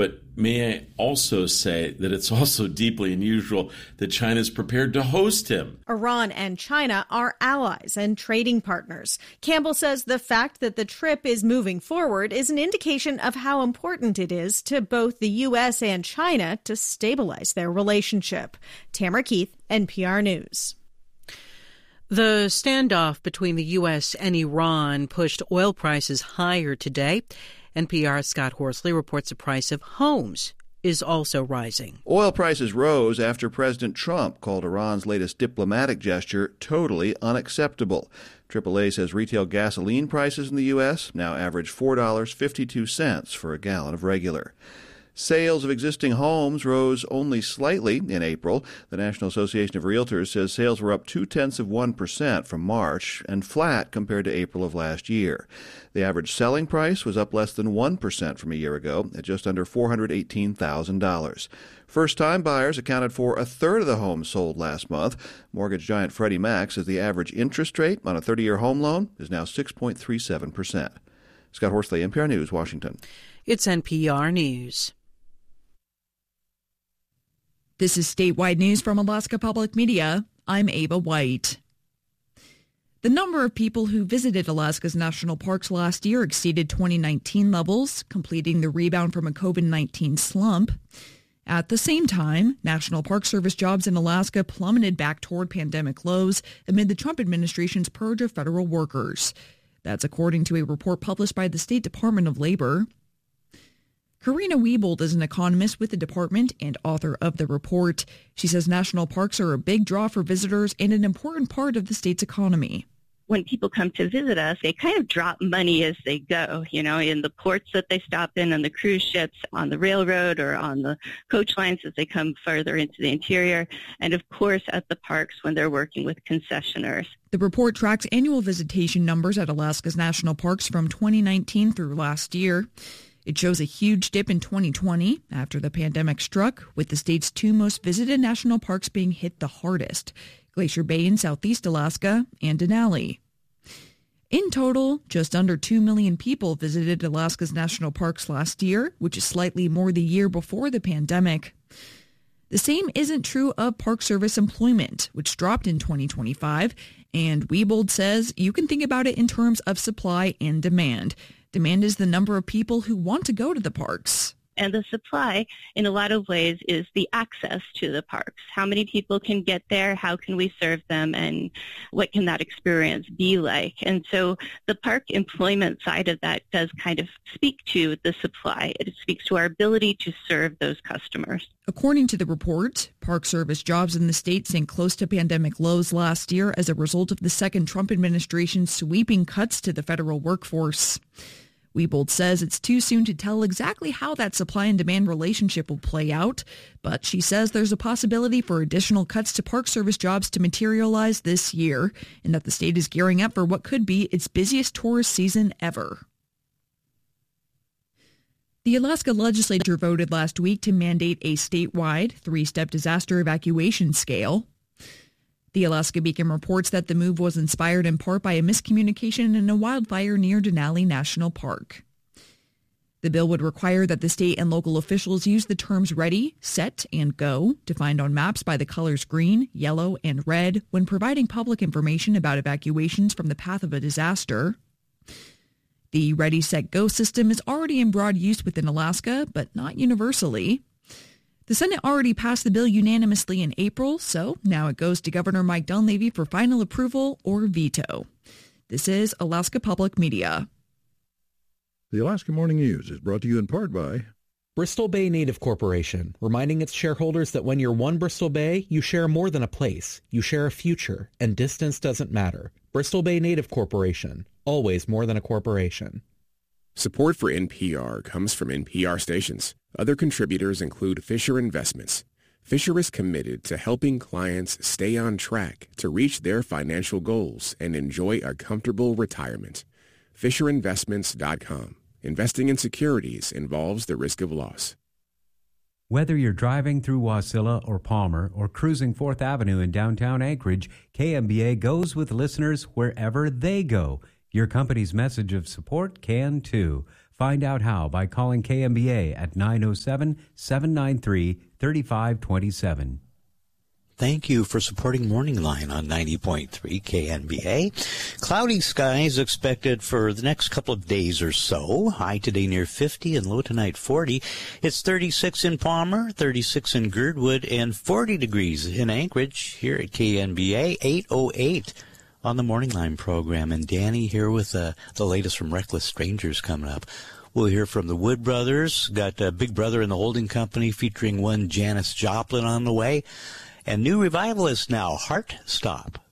But may I also say that it's also deeply unusual that China is prepared to host him. Iran and China are allies and trading partners. Campbell says the fact that the trip is moving forward is an indication of how important it is to both the U.S. and China to stabilize their relationship. Tamara Keith, NPR News. The standoff between the U.S. and Iran pushed oil prices higher today. NPR's Scott Horsley reports the price of homes is also rising. Oil prices rose after President Trump called Iran's latest diplomatic gesture totally unacceptable. AAA says retail gasoline prices in the U.S. now average $4.52 for a gallon of regular. Sales of existing homes rose only slightly in April. The National Association of Realtors says sales were up 0.2% from March and flat compared to April of last year. The average selling price was up less than 1% from a year ago at just under $418,000. First-time buyers accounted for a third of the homes sold last month. Mortgage giant Freddie Mac says the average interest rate on a 30-year home loan is now 6.37%. Scott Horsley, NPR News, Washington. It's NPR News. This is statewide news from Alaska Public Media. I'm Ava White. The number of people who visited Alaska's national parks last year exceeded 2019 levels, completing the rebound from a COVID-19 slump. At the same time, National Park Service jobs in Alaska plummeted back toward pandemic lows amid the Trump administration's purge of federal workers. That's according to a report published by the State Department of Labor. Karina Wiebold is an economist with the department and author of the report. She says national parks are a big draw for visitors and an important part of the state's economy. When people come to visit us, they kind of drop money as they go, in the ports that they stop in, on the cruise ships, on the railroad, or on the coach lines as they come further into the interior, and of course at the parks when they're working with concessionaires. The report tracks annual visitation numbers at Alaska's national parks from 2019 through last year. It shows a huge dip in 2020 after the pandemic struck, with the state's two most visited national parks being hit the hardest, Glacier Bay in southeast Alaska and Denali. In total, just under 2 million people visited Alaska's national parks last year, which is slightly more the year before the pandemic. The same isn't true of Park Service employment, which dropped in 2025, and Wiebold says you can think about it in terms of supply and demand. Demand is the number of people who want to go to the parks. And the supply, in a lot of ways, is the access to the parks. How many people can get there? How can we serve them? And what can that experience be like? And so the park employment side of that does kind of speak to the supply. It speaks to our ability to serve those customers. According to the report, Park Service jobs in the state sank close to pandemic lows last year as a result of the second Trump administration's sweeping cuts to the federal workforce. Wiebold says it's too soon to tell exactly how that supply and demand relationship will play out, but she says there's a possibility for additional cuts to Park Service jobs to materialize this year, and that the state is gearing up for what could be its busiest tourist season ever. The Alaska legislature voted last week to mandate a statewide three-step disaster evacuation scale. The Alaska Beacon reports that the move was inspired in part by a miscommunication in a wildfire near Denali National Park. The bill would require that the state and local officials use the terms ready, set, and go, defined on maps by the colors green, yellow, and red, when providing public information about evacuations from the path of a disaster. The Ready, Set, Go system is already in broad use within Alaska, but not universally. The Senate already passed the bill unanimously in April, so now it goes to Governor Mike Dunleavy for final approval or veto. This is Alaska Public Media. The Alaska Morning News is brought to you in part by Bristol Bay Native Corporation, reminding its shareholders that when you're one Bristol Bay, you share more than a place. You share a future, and distance doesn't matter. Bristol Bay Native Corporation, always more than a corporation. Support for NPR comes from NPR stations. Other contributors include Fisher Investments. Fisher is committed to helping clients stay on track to reach their financial goals and enjoy a comfortable retirement. FisherInvestments.com. Investing in securities involves the risk of loss. Whether you're driving through Wasilla or Palmer or cruising 4th Avenue in downtown Anchorage, KMBA goes with listeners wherever they go. Your company's message of support can too. Find out how by calling KMBA at 907-793-3527. Thank you for supporting Morning Line on 90.3 KNBA. Cloudy skies expected for the next couple of days or so. High today near 50 and low tonight 40. It's 36 in Palmer, 36 in Girdwood, and 40 degrees in Anchorage here at KNBA, 8:08 on the Morning Line program. And Danny here with the latest from Reckless Strangers coming up. We'll hear from the Wood Brothers. Got Big Brother and the Holding Company featuring one Janis Joplin on the way. And new revivalist now, Heart Stop.